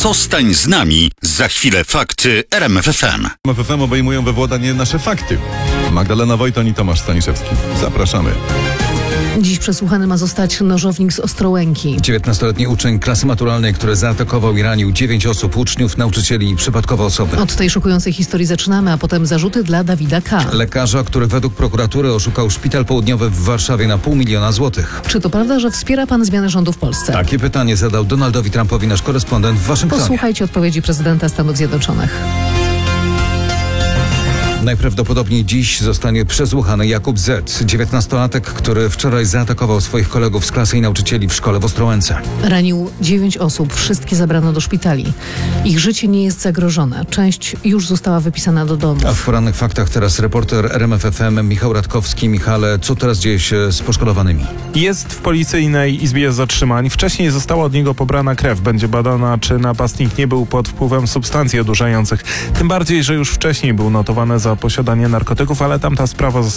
Zostań z nami. Za chwilę fakty RMF FM. RMF FM obejmują we władanie nasze fakty. Magdalena Wojton i Tomasz Staniszewski. Zapraszamy. Dziś przesłuchany ma zostać nożownik z Ostrołęki. 19-letni uczeń klasy maturalnej, który zaatakował i ranił 9 osób, uczniów, nauczycieli i przypadkowe osoby. Od tej szokującej historii zaczynamy, a potem zarzuty dla Dawida K. Lekarza, który według prokuratury oszukał szpital południowy w Warszawie na $500 000. Czy to prawda, że wspiera pan zmianę rządu w Polsce? Takie pytanie zadał Donaldowi Trumpowi nasz korespondent w Waszyngtonie. Posłuchajcie odpowiedzi prezydenta Stanów Zjednoczonych. Najprawdopodobniej dziś zostanie przesłuchany Jakub Z., 19-latek, który wczoraj zaatakował swoich kolegów z klasy i nauczycieli w szkole w Ostrołęce. Ranił 9 osób, wszystkie zabrano do szpitali. Ich życie nie jest zagrożone. Część już została wypisana do domu. A w porannych faktach teraz reporter RMF FM Michał Radkowski. Michale, co teraz dzieje się z poszkodowanymi? Jest w policyjnej izbie zatrzymań. Wcześniej została od niego pobrana krew. Będzie badana, czy napastnik nie był pod wpływem substancji odurzających. Tym bardziej, że już wcześniej był notowany za posiadanie narkotyków, ale tamta sprawa